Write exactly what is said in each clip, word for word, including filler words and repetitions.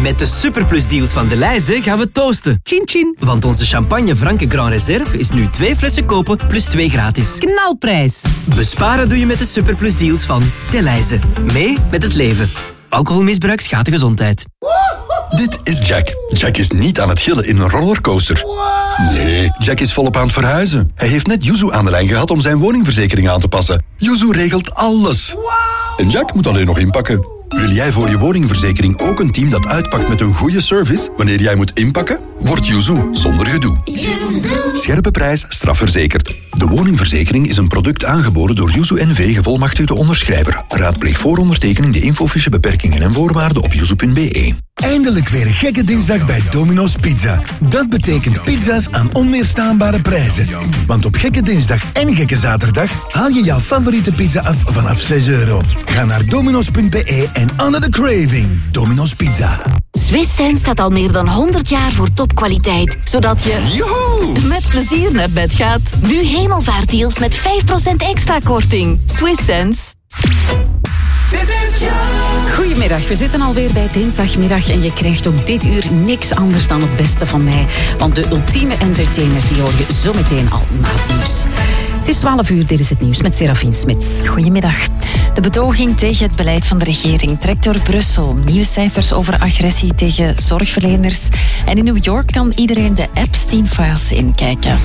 Met de Superplus-deals van Delhaize gaan we toasten. Chin chin. Want onze champagne Franke Grand Reserve is nu twee flessen kopen plus twee gratis. Knalprijs. Besparen doe je met de Superplus-deals van Delhaize. Mee met het leven. Alcoholmisbruik schaadt de gezondheid. Dit is Jack. Jack is niet aan het gillen in een rollercoaster. Nee, Jack is volop aan het verhuizen. Hij heeft net Yuzu aan de lijn gehad om zijn woningverzekering aan te passen. Yuzu regelt alles. En Jack moet alleen nog inpakken. Wil jij voor je woningverzekering ook een team dat uitpakt met een goede service wanneer jij moet inpakken? Word Yuzu zonder gedoe. Scherpe prijs, strafverzekerd. De woningverzekering is een product aangeboden door Yuzu N V gevolmachtigde onderschrijver. Raadpleeg voor ondertekening de infofiche beperkingen en voorwaarden op yuzu punt b e. Eindelijk weer een gekke dinsdag bij Domino's Pizza. Dat betekent pizza's aan onweerstaanbare prijzen. Want op gekke dinsdag en gekke zaterdag haal je jouw favoriete pizza af vanaf zes euro. Ga naar dominos punt b e en honor the craving. Domino's Pizza. Swiss Sense staat al meer dan honderd jaar voor topkwaliteit. Zodat je Joehoe! met plezier naar bed gaat. Nu hemelvaartdeals met vijf procent extra korting. Swiss Sense. Goedemiddag, we zitten alweer bij dinsdagmiddag en je krijgt ook dit uur niks anders dan het beste van mij. Want de ultieme entertainer die hoor je zo meteen al na het nieuws. Het is twaalf uur, dit is het nieuws met Serafine Smits. Goedemiddag. De betoging tegen het beleid van de regering trekt door Brussel. Nieuwe cijfers over agressie tegen zorgverleners. En in New York kan iedereen de Epstein-files inkijken.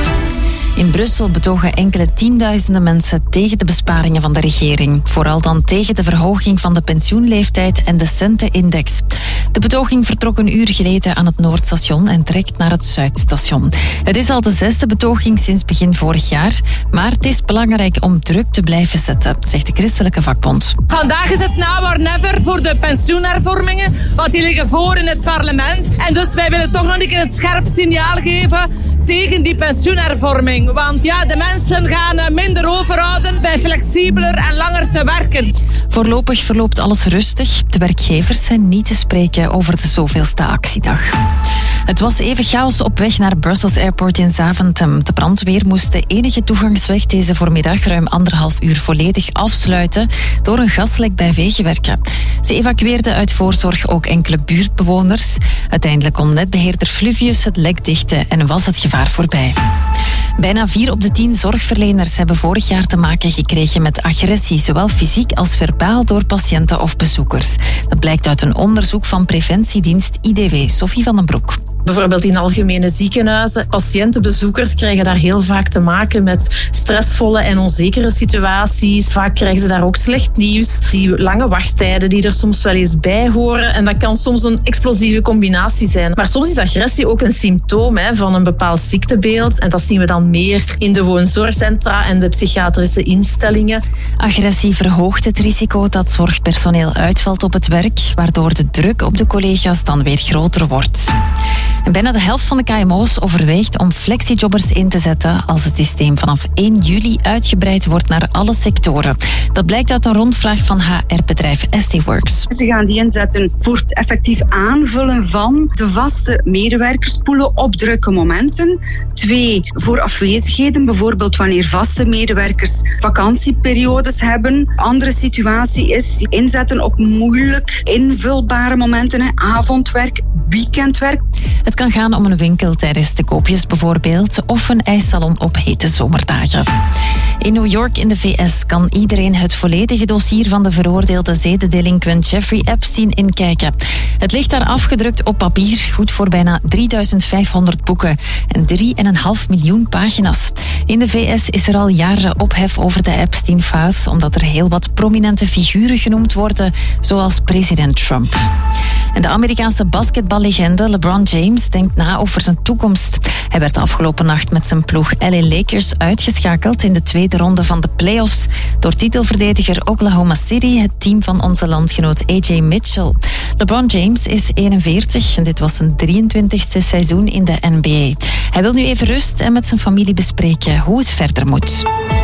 In Brussel betogen enkele tienduizenden mensen tegen de besparingen van de regering. Vooral dan tegen de verhoging van de pensioenleeftijd en de centenindex. De betoging vertrok een uur geleden aan het Noordstation en trekt naar het Zuidstation. Het is al de zesde betoging sinds begin vorig jaar, maar het is belangrijk om druk te blijven zetten, zegt de Christelijke Vakbond. Vandaag is het now or never voor de pensioenhervormingen, want die liggen voor in het parlement. En dus wij willen toch nog een keer een scherp signaal geven tegen die pensioenhervorming. Want ja, de mensen gaan minder overhouden bij flexibeler en langer te werken. Voorlopig verloopt alles rustig. De werkgevers zijn niet te spreken over de zoveelste actiedag. Het was even chaos op weg naar Brussels Airport in Zaventem. De brandweer moest de enige toegangsweg deze voormiddag ruim anderhalf uur volledig afsluiten door een gaslek bij Wegenwerken. Ze evacueerden uit voorzorg ook enkele buurtbewoners. Uiteindelijk kon netbeheerder Fluvius het lek dichten en was het gevaar voorbij. Bijna vier op de tien zorgverleners hebben vorig jaar te maken gekregen met agressie, zowel fysiek als verbaal door patiënten of bezoekers. Dat blijkt uit een onderzoek van preventiedienst I D W. Sophie van den Broek. Bijvoorbeeld in algemene ziekenhuizen. Patiënten, bezoekers krijgen daar heel vaak te maken met stressvolle en onzekere situaties. Vaak krijgen ze daar ook slecht nieuws. Die lange wachttijden die er soms wel eens bij horen. En dat kan soms een explosieve combinatie zijn. Maar soms is agressie ook een symptoom hè, van een bepaald ziektebeeld. En dat zien we dan meer in de woonzorgcentra en de psychiatrische instellingen. Agressie verhoogt het risico dat zorgpersoneel uitvalt op het werk, waardoor de druk op de collega's dan weer groter wordt. En bijna de helft van de K M O's overweegt om flexijobbers in te zetten als het systeem vanaf één juli uitgebreid wordt naar alle sectoren. Dat blijkt uit een rondvraag van H R-bedrijf S T Works. Ze gaan die inzetten voor het effectief aanvullen van de vaste medewerkerspoelen op drukke momenten. Twee, voor afwezigheden, bijvoorbeeld wanneer vaste medewerkers vakantieperiodes hebben. Andere situatie is inzetten op moeilijk invulbare momenten, hè, avondwerk, weekendwerk. Het kan gaan om een winkel tijdens de koopjes bijvoorbeeld of een ijssalon op hete zomerdagen. In New York in de V S kan iedereen het volledige dossier van de veroordeelde zedendelinquent Jeffrey Epstein inkijken. Het ligt daar afgedrukt op papier, goed voor bijna drieduizend vijfhonderd boeken en drie komma vijf miljoen pagina's. In de V S is er al jaren ophef over de Epstein-files, omdat er heel wat prominente figuren genoemd worden, zoals president Trump. En de Amerikaanse basketballegende LeBron James denkt na over zijn toekomst. Hij werd afgelopen nacht met zijn ploeg L A Lakers uitgeschakeld in de tweede ronde van de playoffs door titelverdediger Oklahoma City, het team van onze landgenoot A J Mitchell. LeBron James is eenenveertig en dit was zijn drieëntwintigste seizoen in de N B A. Hij wil nu even rust en met zijn familie bespreken hoe het verder moet.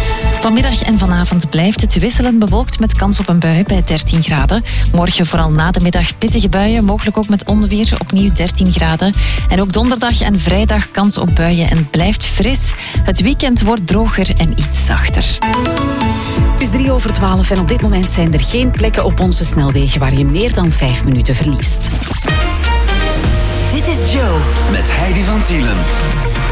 Vanmiddag en vanavond blijft het wisselen bewolkt met kans op een bui bij dertien graden. Morgen vooral na de middag pittige buien, mogelijk ook met onweer, opnieuw dertien graden. En ook donderdag en vrijdag kans op buien en het blijft fris. Het weekend wordt droger en iets zachter. Het is drie over twaalf en op dit moment zijn er geen plekken op onze snelwegen waar je meer dan vijf minuten verliest. Dit is Joe. Met Heidi van Tielen.